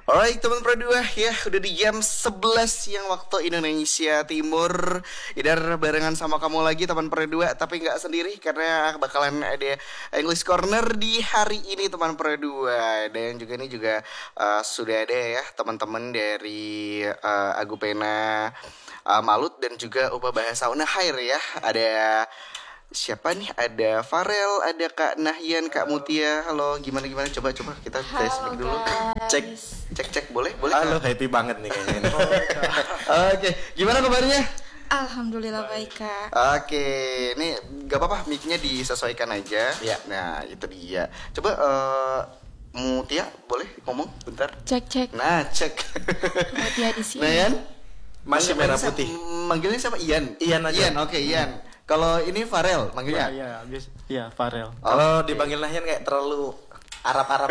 Alright teman Pro 2 ya, udah di jam 11 yang waktu Indonesia Timur. Idar barengan sama kamu lagi teman Pro 2, tapi nggak sendiri karena bakalan ada English Corner di hari ini teman Pro 2. Dan juga ini juga sudah ada ya teman-teman dari Agupena Malut dan juga Upa Bahasa Unahair ya. Ada siapa nih? Ada Farel, ada Kak Nahyan, Kak Mutia. Halo, gimana? Coba kita tes mic dulu. Cek, boleh? Halo, happy banget nih kayaknya ini. Oke, gimana kabarnya? Alhamdulillah baik Kak. Oke, ini gak apa-apa, mic-nya disesuaikan aja. Ya. Nah, itu dia. Coba Mutia, boleh ngomong bentar? Cek. Nah, cek. Mutia di sini. Nahyan? Masih merah putih. Manggilnya siapa? Ian. Ian aja. Oke, Ian. Kalau ini Farel manggilnya? Iya, Farel. Kalau dipanggil Nahyan kayak terlalu Arab-Arab.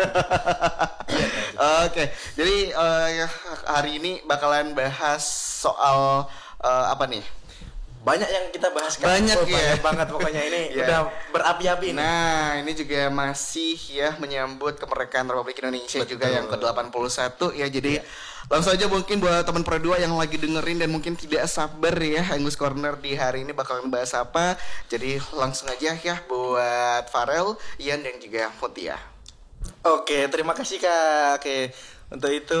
Oke, jadi hari ini bakalan bahas soal apa nih? Banyak yang kita bahas kan. Banyak ya. Banyak banget pokoknya ini Ya. udah berapi-api nih. Nah, ini juga masih ya menyambut kemerdekaan Republik Indonesia. Betul. Juga yang ke-81 ya. Jadi langsung aja mungkin buat teman Pro 2 yang lagi dengerin dan mungkin tidak sabar ya English Corner di hari ini bakalan bahas apa. Jadi langsung aja ya buat Farel, Ian dan juga Mutia. Oke, terima kasih Kak. Oke, untuk itu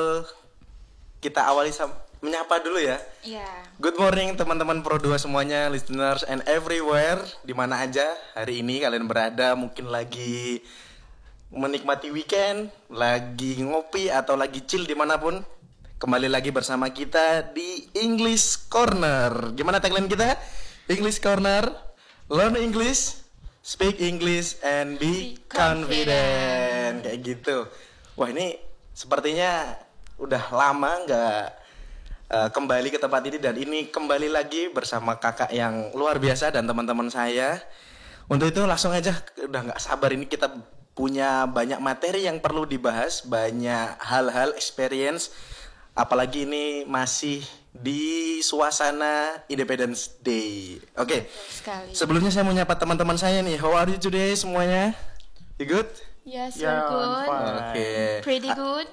kita awali menyapa dulu ya. Iya. Good morning teman-teman Pro 2 semuanya, listeners and everywhere, di mana aja hari ini kalian berada, mungkin lagi menikmati weekend, lagi ngopi atau lagi chill dimanapun. Kembali lagi bersama kita di English Corner. Gimana tagline kita? English Corner, learn English, speak English and be confident. Kayak gitu. Wah, ini sepertinya udah lama nggak kembali ke tempat ini, dan ini kembali lagi bersama kakak yang luar biasa dan teman-teman saya. Untuk itu langsung aja, udah nggak sabar, ini kita punya banyak materi yang perlu dibahas, banyak hal-hal experience, apalagi ini masih di suasana Independence Day. Oke. Sekali. Sebelumnya saya mau nyapa teman-teman saya nih. How are you today semuanya? You good? Yes, Yeah, you're good. Oke. Pretty good.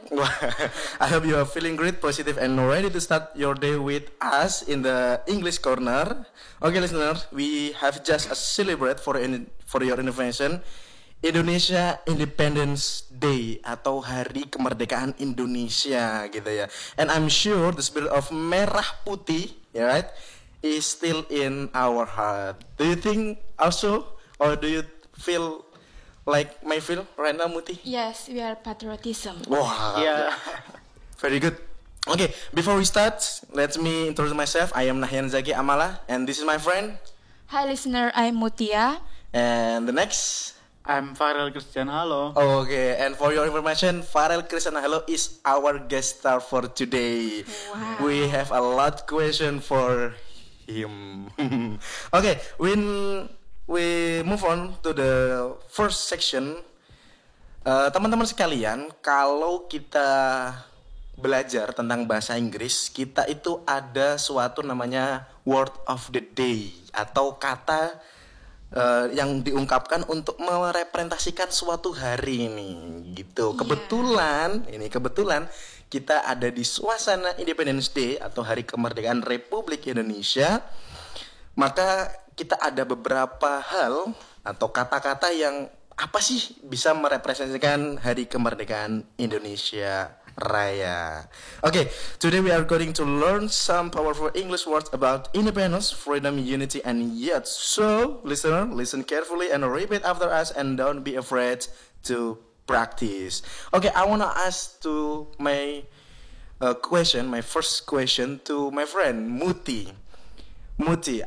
I hope you are feeling great, positive, and ready to start your day with us in the English Corner. Okay, listeners, we have just a celebrate for your information, Indonesia Independence Day atau Hari Kemerdekaan Indonesia gitu ya. And I'm sure the spirit of merah putih, right, is still in our heart. Do you think also, or do you feel like my feel right now, Muti? Yes, we are patriotism. Wah, Yeah. very good. Okay, before we start, let me introduce myself. I am Nahyan Zaki Amala, and this is my friend. Hi listener, I'm Mutia. And the next, I'm Farel Christian. Halo. okay, and for your information, Farel Kristanahalo is our guest star for today. Wow. We have a lot question for him. Okay, when we move on to the first section, teman-teman sekalian, kalau kita belajar tentang bahasa Inggris, kita itu ada suatu namanya word of the day atau kata yang diungkapkan untuk merepresentasikan suatu hari ini gitu. Kebetulan kita ada di suasana Independence Day atau Hari Kemerdekaan Republik Indonesia. Maka kita ada beberapa hal atau kata-kata yang apa sih bisa merepresentasikan Hari Kemerdekaan Indonesia Raya. Okay, today we are going to learn some powerful English words about independence, freedom, unity, and youth. So, listener, listen carefully and repeat after us, and don't be afraid to practice. Okay, I wanna ask to my my first question to my friend Muti. Muti,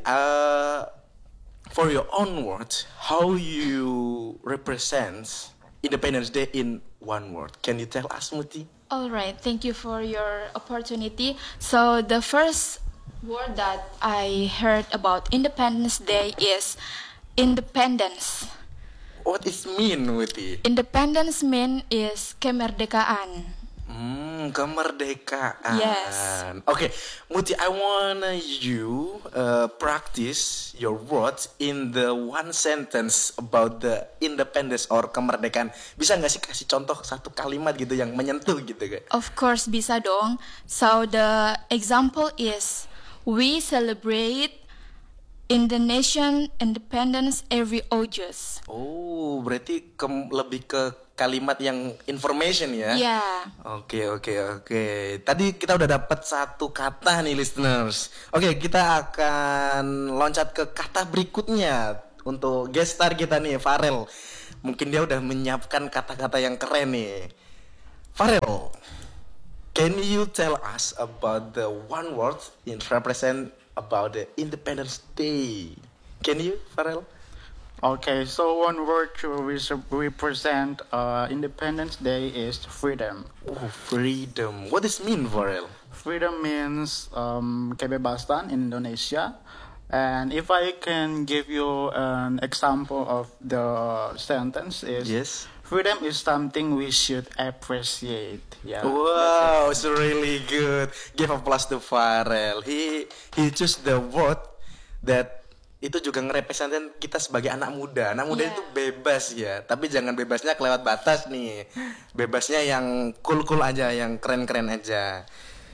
for your own words, how you represent Independence Day in one word? Can you tell us, Muti? All right, thank you for your opportunity. So the first word that I heard about Independence Day is independence. What is mean, Muti? Independence mean is kemerdekaan. Kemerdekaan. Yes. Okay, Muti, I wanna you practice your words in the one sentence about the independence or kemerdekaan. Bisa nggak sih kasih contoh satu kalimat gitu yang menyentuh gitu kak? Of course, bisa dong. So the example is we celebrate Indonesian independence every August. Oh, berarti lebih ke kalimat yang information ya? Yeah. Oke. Tadi kita udah dapat satu kata nih listeners. Oke, kita akan loncat ke kata berikutnya untuk guest star kita nih, Farel. Mungkin dia udah menyiapkan kata-kata yang keren nih. Farel, can you tell us about the one word in represent about the Independence Day? Can you, Farel? Okay, so one word to represent Independence Day is freedom. Oh, freedom. What does it mean, Farel? Freedom means kebebasan in Indonesia. And if I can give you an example of the sentence is Yes. freedom is something we should appreciate. Yeah. Wow, it's really good. Give applause to Farel. He choose the word that itu juga ngerepresentin kita sebagai anak muda. Anak muda Yeah. itu bebas ya, tapi jangan bebasnya kelewat batas nih. Bebasnya yang cool-cool aja, yang keren-keren aja.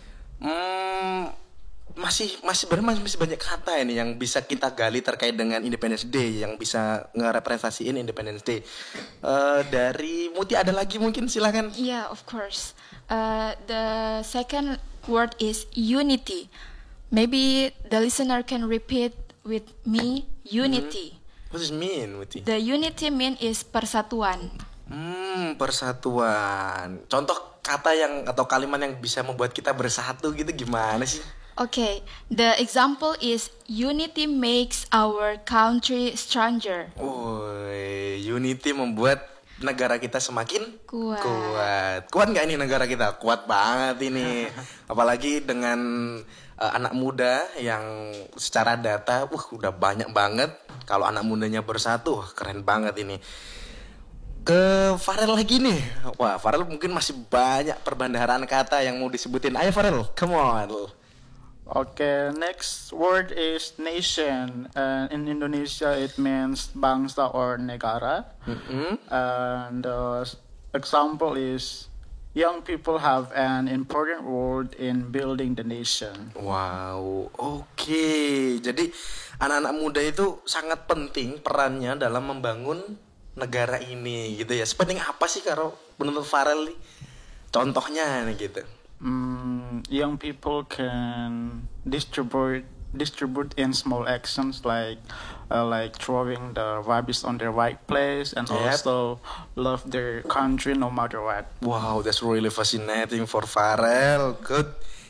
Masih banyak kata ini yang bisa kita gali terkait dengan Independence Day yang bisa ngerepresentasiin Independence Day. Dari Muti ada lagi mungkin, silakan. Yeah, of course. The second word is unity. Maybe the listener can repeat with me, unity. What does it mean, Muti? The unity mean is persatuan. Persatuan. Contoh kata yang atau kalimat yang bisa membuat kita bersatu gitu gimana sih? Okay, the example is unity makes our country stronger. Unity membuat negara kita semakin Kuat. Kuat nggak ini negara kita? Kuat banget ini. Apalagi dengan anak muda yang secara data, udah banyak banget. Kalau anak mudanya bersatu, keren banget ini. Ke Farel lagi nih. Wah, Farel mungkin masih banyak perbendaharaan kata yang mau disebutin. Ayo Farel, come on. Okay, next word is nation. In Indonesia, it means bangsa or negara. And the example is young people have an important role in building the nation. Wow, oke. Jadi anak-anak muda itu sangat penting perannya dalam membangun negara ini gitu ya. Sepenting apa sih kalau menurut Farel nih? Contohnya nih gitu. Young people can distribute in small actions like throwing the rubbish on the right place and Yep. also love their country no matter what. Wow, that's really fascinating for Farel. Good.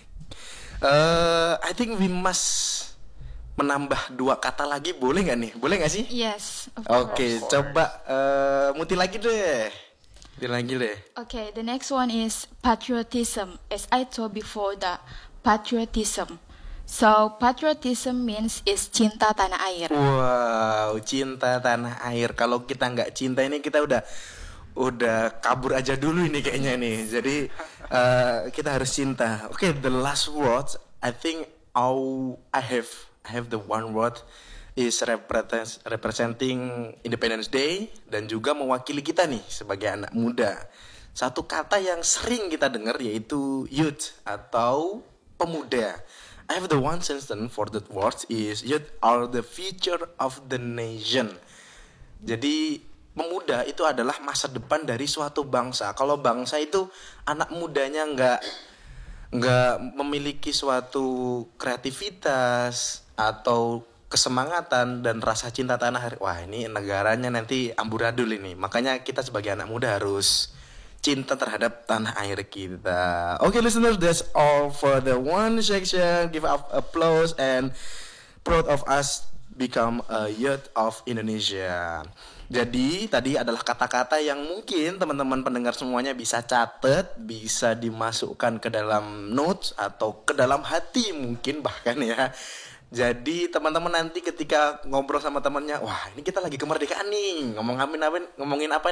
I think we must menambah 2 kata lagi, boleh nggak nih? Boleh nggak sih? Yes, of Oke, course. coba Muti lagi deh. Okay, the next one is patriotism. As I told before, the patriotism. So patriotism means is cinta tanah air. Wow, cinta tanah air. Kalau kita nggak cinta ini kita udah kabur aja dulu ini kayaknya nih. Jadi kita harus cinta. Okay, the last word I think I have the one word is representing Independence Day dan juga mewakili kita nih sebagai anak muda. Satu kata yang sering kita dengar yaitu youth atau pemuda. I have the one sentence for that word is youth are the future of the nation. Jadi pemuda itu adalah masa depan dari suatu bangsa. Kalau bangsa itu anak mudanya nggak memiliki suatu kreativitas atau kesemangatan dan rasa cinta tanah air, wah ini negaranya nanti amburadul ini. Makanya kita sebagai anak muda harus cinta terhadap tanah air kita. Okay, listeners, that's all for the one section. Give up applause and proud of us become a youth of Indonesia. Jadi tadi adalah kata-kata yang mungkin teman-teman pendengar semuanya bisa catat, bisa dimasukkan ke dalam notes atau ke dalam hati mungkin bahkan ya. Jadi teman-teman nanti ketika ngobrol sama temannya, wah ini kita lagi kemerdekaan nih, ngomongin apa nih?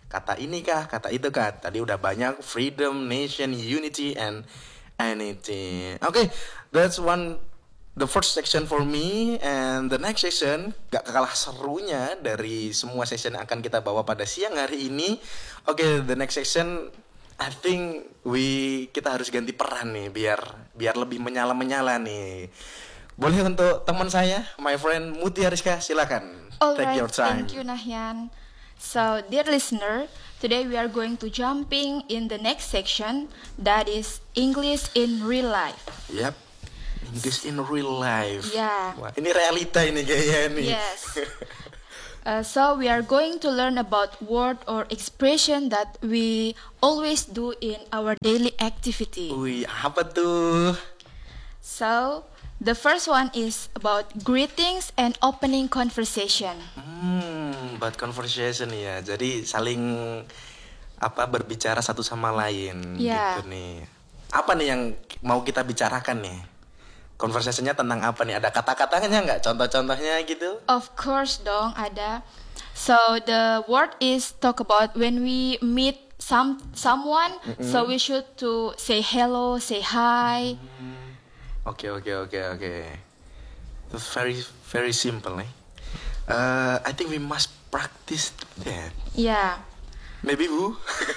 kata ini kah, kata itu kah. Tadi udah banyak, freedom, nation, unity, and anything. Okay, that's the first section for me, and the next section gak kalah serunya dari semua section yang akan kita bawa pada siang hari ini. Okay, the next section, I think kita harus ganti peran nih biar lebih menyala nih. Boleh untuk teman saya, my friend Muti Hariska, silakan. Take your time. Thank you Nahyan. So, dear listener, today we are going to jumping in the next section, that is English in real life. Yep, English in real life. Yeah. Wah, ini realita ini kayaknya nih. Yes. So we are going to learn about word or expression that we always do in our daily activity. Wih, apa tuh? So, the first one is about greetings and opening conversation. About conversation ya. Jadi saling berbicara satu sama lain Yeah. gitu nih. Apa nih yang mau kita bicarakan nih? Conversation-nya tentang apa nih? Ada kata-katanya nggak? Contoh-contohnya gitu? Of course dong ada. So the word is talk about when we meet someone, so we should to say hello, say hi. Oke. It's very very simple nih. I think we must practice that. Yeah. Maybe who?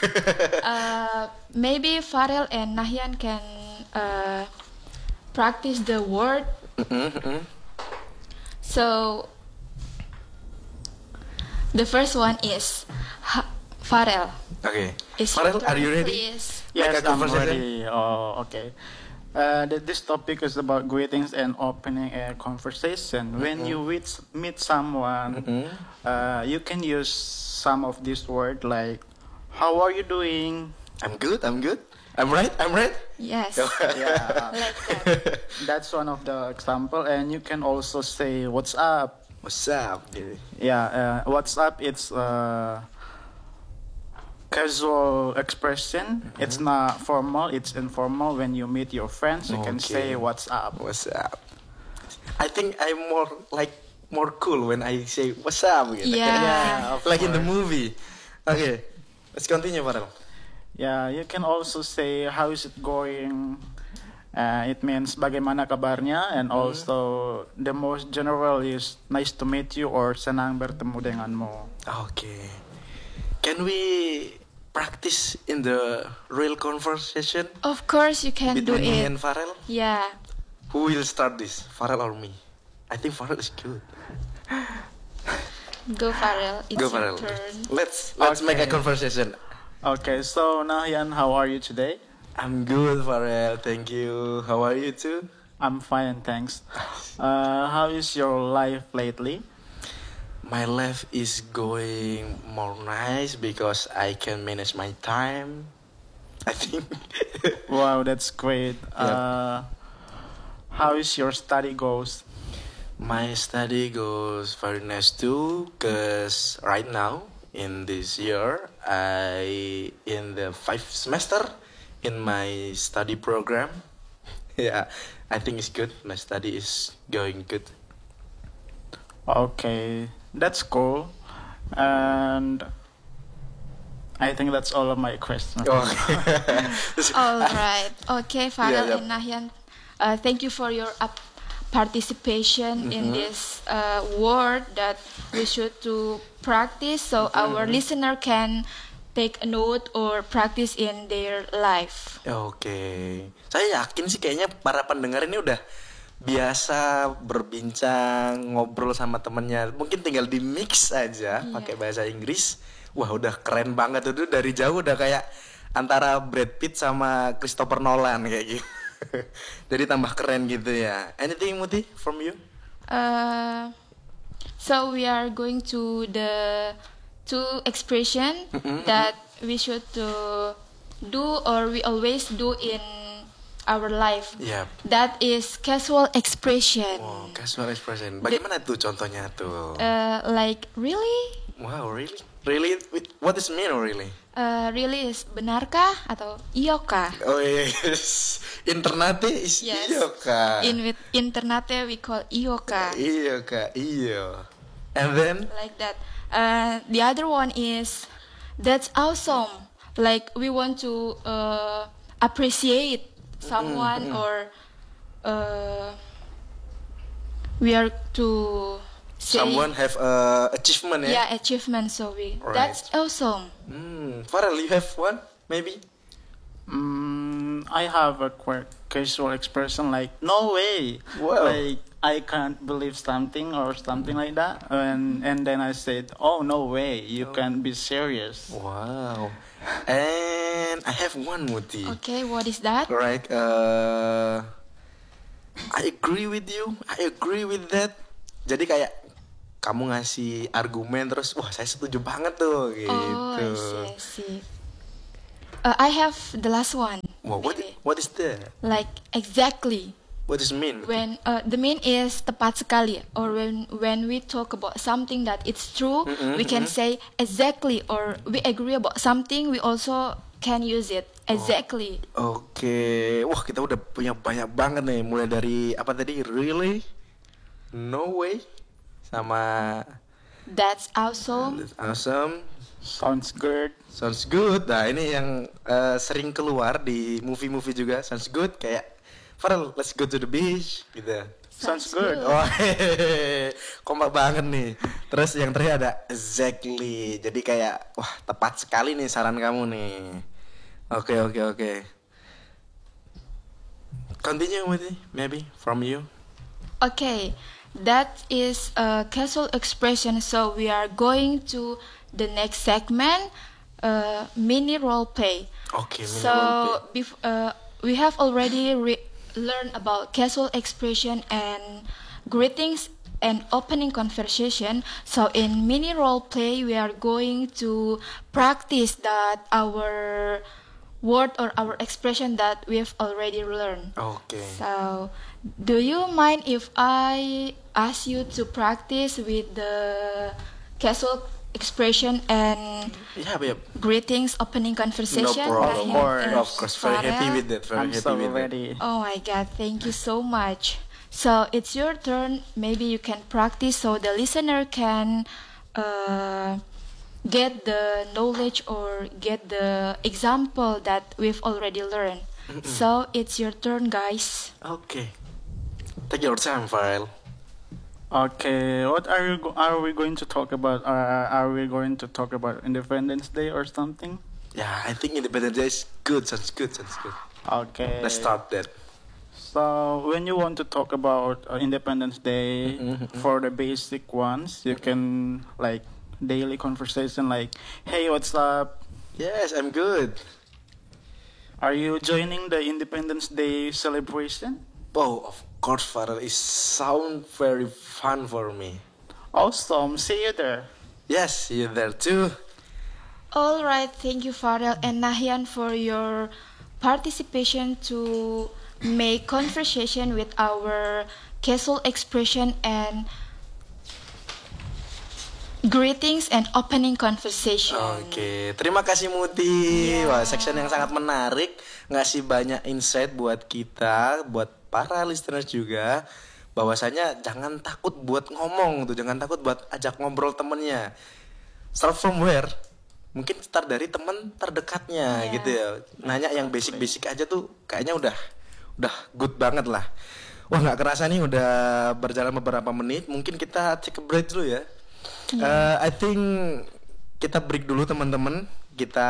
Maybe Farel and Nahyan can practice the word. So the first one is Farel. Okay. Is Farel, your are you turn, ready? please? Make Yes, a I'm conversation. ready. Oh, okay. This topic is about greetings and opening a conversation. When you meet someone, you can use some of this word like, "How are you doing?" I'm good. I'm right. Yes. Yeah, Like that. that's one of the example. And you can also say, "What's up?" What's up? Gitu. Yeah, what's up? It's casual expression. It's not formal. It's informal. When you meet your friends, you can Okay. say, "What's up?" What's up? I think I'm more cool when I say what's up gitu. Yeah. Yeah, of Like in the course. movie. Okay. Let's continue, Farel. Yeah, you can also say, "How is it going?" It means bagaimana kabarnya, and also the most general is nice to meet you or senang bertemu denganmu. Okay. Can we practice in the real conversation Of course you can do between me it. and Farel? Yeah. Who will start this? Farel or me? I think Farel is good. Go Farel. It's Go, your Farel. turn. Let's make a Okay. conversation. Okay, so Nahyan, how are you today? I'm good, Farel. Thank you. How are you too? I'm fine, thanks. How is your life lately? My life is going more nice because I can manage my time. I think. Wow, that's great. Yep. How is your study goes? My study goes very nice too, cause right now in this year I in the 5th semester in my study program. Yeah, I think it's good. My study is going good. Okay, that's cool. And I think that's all of my questions. Oh. All right. Okay, Farel Yeah, and Nahyan, thank you for your participation in this word that we should to practice so our listener can take a note or practice in their life. Oke, saya yakin sih kayaknya para pendengar ini udah biasa berbincang, ngobrol sama temennya. Mungkin tinggal di mix aja pakai bahasa Inggris. Wah, udah keren banget tuh, dari jauh udah kayak antara Brad Pitt sama Christopher Nolan kayak gitu. Jadi tambah keren gitu ya. Anything Muti from you? So we are going to the two expression that we should to do or we always do in our life. Yep. That is casual expression. Wow, casual expression. Bagaimana tuh contohnya tuh? Like really? Wow, really? Really? What does it mean really? Really is benarkah atau iyokah? Oh yes. Internate is Yes. iyo kak. In with internate we call iyokah. Iyo kak, iyo. And then? Like that. The other one is That's awesome. Like we want to appreciate someone or we are to say Someone have achievement ya. yeah, achievement. So Right. that's awesome. Farrell, you have one maybe? I have a casual expression like no way, Wow. like I can't believe something or something like that, and then I said, oh no way, you can't be serious. Wow. And I have one, Muti. Okay, what is that? Right. I agree with you. I agree with that. Jadi kayak kamu ngasih argumen terus, wah saya setuju banget tuh gitu. Oh, I see, I see. I have the last one. Wow, maybe. what is that? Like exactly. What does it mean? When the mean is tepat sekali, or when we talk about something that it's true, we can say exactly, or we agree about something, we also can use it exactly. Oke, wah kita udah punya banyak banget nih. Mulai dari apa tadi? Really? No way? Sama That's awesome. that's awesome. Sounds good. Sounds good. Nah ini yang sering keluar di movie-movie juga. Sounds good. Kayak Farrell, let's go to the beach gitu. Sounds good. Oh hehehe, kompak banget nih. Terus yang terakhir ada exactly. Jadi kayak wah tepat sekali nih saran kamu nih. Oke. Continue with it, maybe from you. Okay, that is a casual expression. So we are going to the next segment, mini role play. Okay, mini So role we have already learned about casual expression and greetings and opening conversation. So in mini role play, we are going to practice that our word or our expression that we've already learned. Oke. So, do you mind if I ask you to practice with the casual expression and Yeah. greetings, opening No conversation? problem. Rahim and Of course, very happy Farel? with that. Very I'm happy so with that. ready. Oh my God, thank you so much. So it's your turn. Maybe you can practice so the listener can get the knowledge or get the example that we've already learned. So it's your turn, guys. Oke. Take your time, Farrell. Okay, what are we going to talk about? Are we going to talk about Independence Day or something? Yeah, I think Independence Day is good. Sounds good. Okay. Let's start that. So when you want to talk about Independence Day, for the basic ones, you can like daily conversation like, hey, what's up? Yes, I'm good. Are you joining the Independence Day celebration? Oh, of course, Farrell. It sound very fun for me. Awesome, see you there. Yes, you there too. All right, thank you, Farel and Nahian, for your participation to make conversation with our casual expression and greetings and opening conversation. Oke, terima kasih Muti. Wah, section yang sangat menarik, ngasih banyak insight buat kita, buat para listeners juga. Bahwasanya jangan takut buat ngomong tuh, jangan takut buat ajak ngobrol temennya. Start from where? Mungkin start dari teman terdekatnya gitu ya. Nanya yang basic-basic aja tuh kayaknya udah good banget lah. Wah, nggak kerasa nih udah berjalan beberapa menit. Mungkin kita take a break dulu ya. I think kita break dulu teman-teman. Kita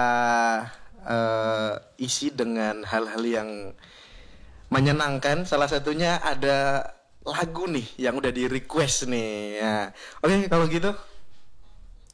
isi dengan hal-hal yang menyenangkan. Salah satunya ada lagu nih yang udah di request nih. Ya. Oke, kalau gitu